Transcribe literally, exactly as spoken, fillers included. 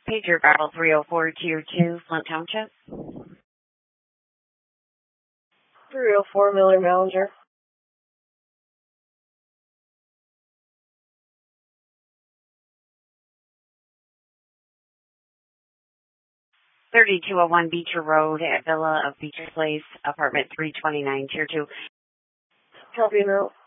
Pager Battle three oh four Tier two, Flint Township. three oh four Miller Mallinger. thirty-two oh one Beecher Road at Villa of Beecher Place, apartment three twenty-nine, Tier two. Copy now.